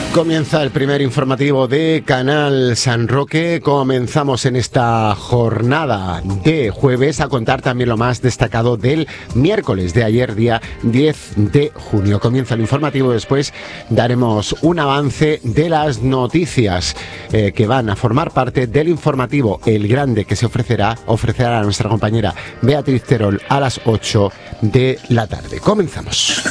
Comienza el primer informativo de Canal San Roque. Comenzamos en esta jornada de jueves a contar también lo más destacado del miércoles de ayer, día 10 de junio. Comienza el informativo, después daremos un avance de las noticias que van a formar parte del informativo El Grande, que se ofrecerá a nuestra compañera Beatriz Terol a las 8 de la tarde. Comenzamos.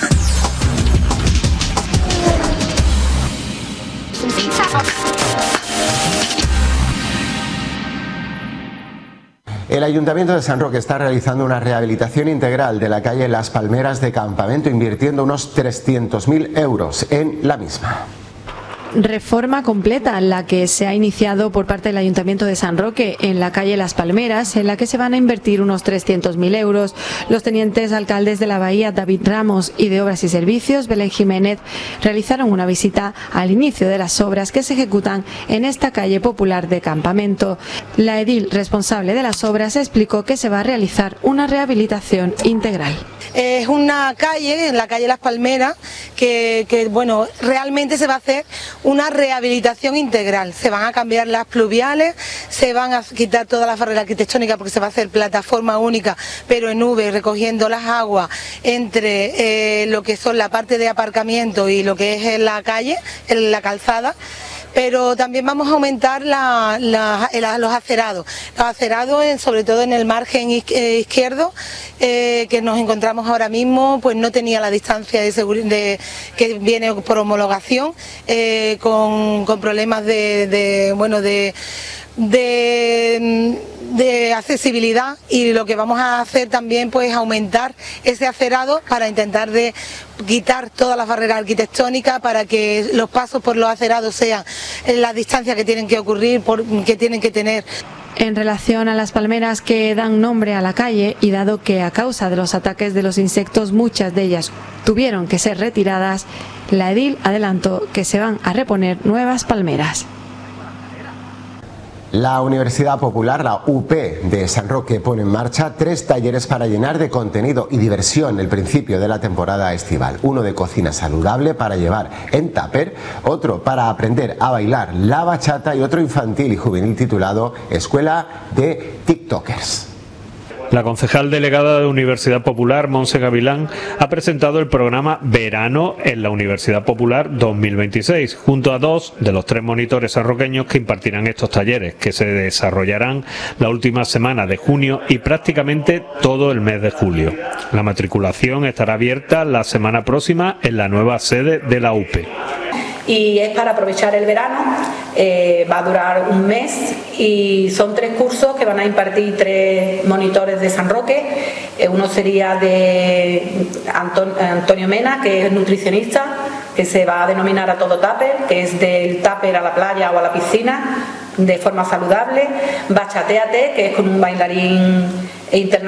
El Ayuntamiento de San Roque está realizando una rehabilitación integral de la calle Las Palmeras de Campamento, invirtiendo unos 300.000 euros en la misma. Reforma completa la que se ha iniciado por parte del Ayuntamiento de San Roque en la calle Las Palmeras, en la que se van a invertir unos 300.000 euros. Los tenientes alcaldes de la Bahía, David Ramos, y de Obras y Servicios, Belén Jiménez, realizaron una visita al inicio de las obras que se ejecutan en esta calle popular de Campamento. La edil responsable de las obras explicó que se va a realizar una rehabilitación integral. Es una calle, en la calle Las Palmeras, que bueno, realmente se va a hacer una rehabilitación integral. Se van a cambiar las pluviales, se van a quitar toda la barrera arquitectónica porque se va a hacer plataforma única, pero en V, recogiendo las aguas entre lo que son la parte de aparcamiento y lo que es en la calle, en la calzada. Pero también vamos a aumentar los acerados. Los acerados, sobre todo en el margen izquierdo, que nos encontramos ahora mismo, pues no tenía la distancia de seguridad que viene por homologación, con problemas de accesibilidad, y lo que vamos a hacer también pues aumentar ese acerado para intentar de quitar todas las barreras arquitectónicas, para que los pasos por los acerados sean las distancias que tienen que ocurrir, que tienen que tener. En relación a las palmeras que dan nombre a la calle, y dado que a causa de los ataques de los insectos muchas de ellas tuvieron que ser retiradas, la edil adelantó que se van a reponer nuevas palmeras. La Universidad Popular, la UP de San Roque, pone en marcha 3 talleres para llenar de contenido y diversión el principio de la temporada estival. Uno de cocina saludable para llevar en tupper, otro para aprender a bailar la bachata y otro infantil y juvenil titulado Escuela de TikTokers. La concejal delegada de Universidad Popular, Montse Gavilán, ha presentado el programa Verano en la Universidad Popular 2026, junto a 2 de los 3 monitores sanroqueños que impartirán estos talleres, que se desarrollarán la última semana de junio y prácticamente todo el mes de julio. La matriculación estará abierta la semana próxima en la nueva sede de la UP. Y es para aprovechar el verano, va a durar un mes y son 3 cursos que van a impartir 3 monitores de San Roque. Uno sería de Antonio Mena, que es nutricionista, que se va a denominar a todo tupper, que es del tupper a la playa o a la piscina de forma saludable. Bachateate, que es con un bailarín internacional.